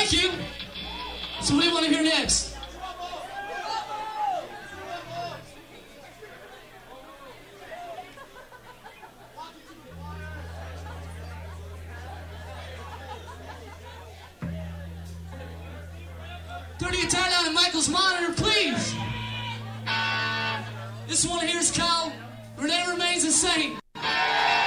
Thank you. So what do you want to hear next? Turn your guitar down in Michael's monitor, please. This one here is called Renee Remains the Same.